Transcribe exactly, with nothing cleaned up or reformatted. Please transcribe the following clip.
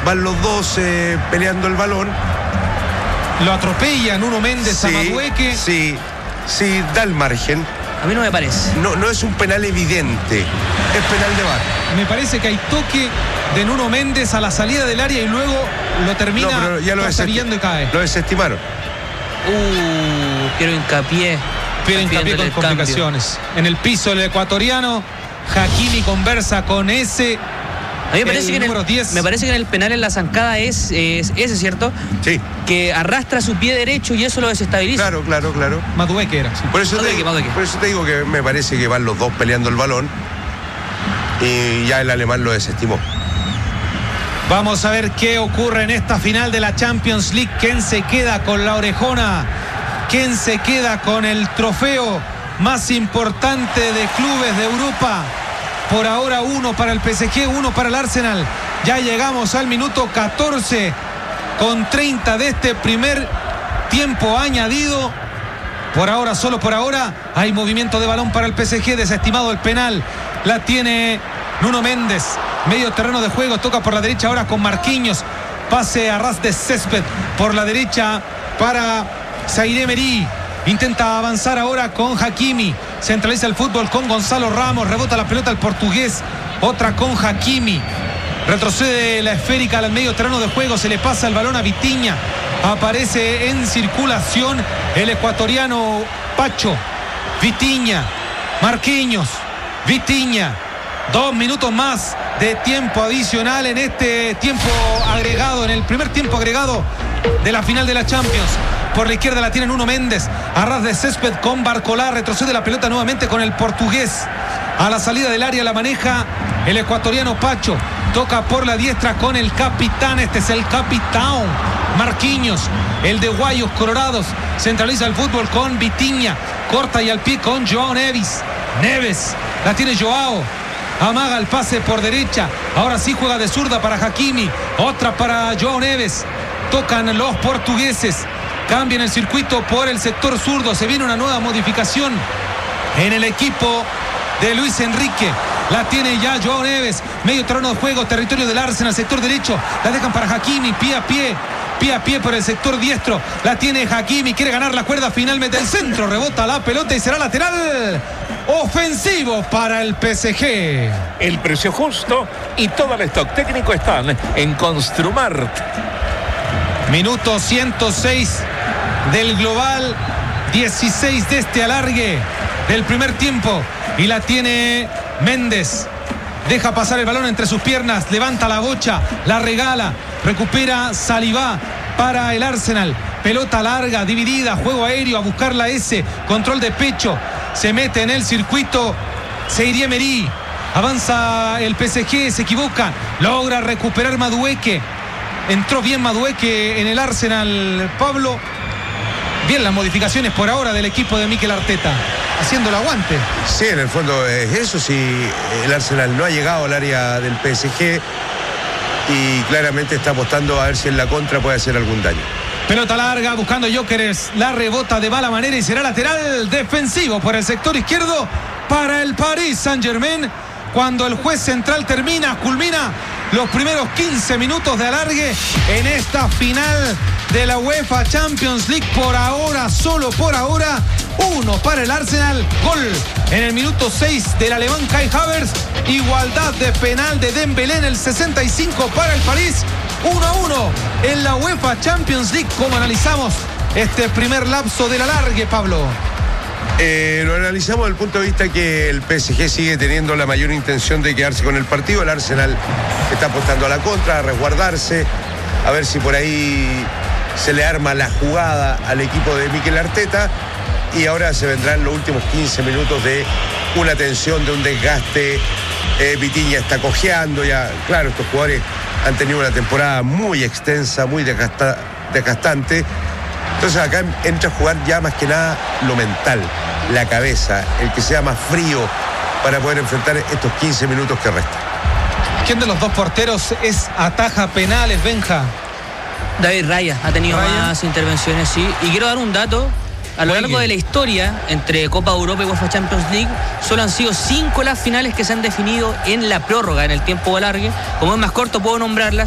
van los dos eh, peleando el balón. Lo atropella Nuno Méndez sí, a Madueque. Sí, sí, da el margen. A mí no me parece. No, no es un penal evidente, es penal de V A R. Me parece que hay toque de Nuno Méndez a la salida del área y luego lo termina no, ya lo trastabillando y cae. Lo desestimaron. Uh, quiero hincapié. Pero hincapié con complicaciones. En el piso el ecuatoriano, Hakimi conversa con ese. A mí me parece, que en el, diez. me parece que en el penal en la zancada es, es ese, ¿cierto? Sí. Que arrastra su pie derecho y eso lo desestabiliza. Claro, claro, claro. Madueque era. Sí. Por eso, Madueque, te, Madueque. por eso te digo que me parece que van los dos peleando el balón y ya el alemán lo desestimó. Vamos a ver qué ocurre en esta final de la Champions League. ¿Quién se queda con la orejona? ¿Quién se queda con el trofeo más importante de clubes de Europa? Por ahora uno para el P S G, uno para el Arsenal. Ya llegamos al minuto catorce con treinta de este primer tiempo añadido. Por ahora, solo por ahora, hay movimiento de balón para el P S G. Desestimado el penal. La tiene Nuno Méndez. Medio terreno de juego. Toca por la derecha ahora con Marquinhos. Pase a ras de césped por la derecha para Zaire Emery. Intenta avanzar ahora con Hakimi. Centraliza el fútbol con Gonzalo Ramos. Rebota la pelota al portugués. Otra con Hakimi. Retrocede la esférica al medio terreno de juego. Se le pasa el balón a Vitinha. Aparece en circulación el ecuatoriano Pacho. Vitinha. Marquinhos. Vitinha. Dos minutos más de tiempo adicional en este tiempo agregado, en el primer tiempo agregado de la final de la Champions. Por la izquierda la tiene Nuno Méndez. A ras de césped con Barcolá. Retrocede la pelota nuevamente con el portugués. A la salida del área la maneja el ecuatoriano Pacho. Toca por la diestra con el capitán. Este es el capitán Marquinhos, el de Guayos Colorados. Centraliza el fútbol con Vitinha. Corta y al pie con Joao Neves. Neves. La tiene Joao. Amaga el pase por derecha. Ahora sí juega de zurda para Hakimi. Otra para Joao Neves. Tocan los portugueses. Cambian el circuito por el sector zurdo. Se viene una nueva modificación en el equipo de Luis Enrique. La tiene ya Joao Neves. Medio terreno de juego, territorio del Arsenal, sector derecho. La dejan para Hakimi, pie a pie. Pie a pie por el sector diestro. La tiene Hakimi, quiere ganar la cuerda. Finalmente el centro, rebota la pelota y será lateral ofensivo para el P S G. El precio justo y todo el stock técnico están en Construmart. Minuto ciento seis del global, dieciséis de este alargue del primer tiempo. Y la tiene Méndez. Deja pasar el balón entre sus piernas, levanta la bocha, la regala, recupera Saliba para el Arsenal. Pelota larga, dividida, juego aéreo, a buscar la S, control de pecho, se mete en el circuito Zaire Emery. Avanza el P S G, se equivoca, logra recuperar Madueque. Entró bien Madueque en el Arsenal, Pablo. Bien las modificaciones por ahora del equipo de Mikel Arteta, haciendo el aguante. Sí, en el fondo es eso. Si el Arsenal no ha llegado al área del P S G y claramente está apostando a ver si en la contra puede hacer algún daño. Pelota larga, buscando Gyökeres, la rebota de mala manera y será lateral defensivo por el sector izquierdo para el Paris Saint-Germain. Cuando el juez central termina, culmina los primeros quince minutos de alargue en esta final de la UEFA Champions League. Por ahora, solo por ahora, uno para el Arsenal. Gol en el minuto seis del alemán Kai Havertz. Igualdad de penal de Dembélé en el sesenta y cinco para el París. uno a uno en la UEFA Champions League. ¿Cómo analizamos este primer lapso del alargue, Pablo? Eh, lo analizamos desde el punto de vista que el P S G sigue teniendo la mayor intención de quedarse con el partido. El Arsenal está apostando a la contra, a resguardarse, a ver si por ahí se le arma la jugada al equipo de Mikel Arteta. Y ahora se vendrán los últimos quince minutos de una tensión, de un desgaste. eh, Vitinha está cojeando ya. Claro, estos jugadores han tenido una temporada muy extensa, muy desgasta, desgastante. Entonces acá entra a jugar ya más que nada lo mental, la cabeza, el que sea más frío para poder enfrentar estos quince minutos que restan. ¿Quién de los dos porteros es ataja penales, Benja? David Raya ha tenido Raya. más intervenciones, sí. Y quiero dar un dato. A lo largo de la historia, entre Copa Europa y UEFA Champions League, solo han sido cinco las finales que se han definido en la prórroga, en el tiempo alargue. Como es más corto, puedo nombrarlas.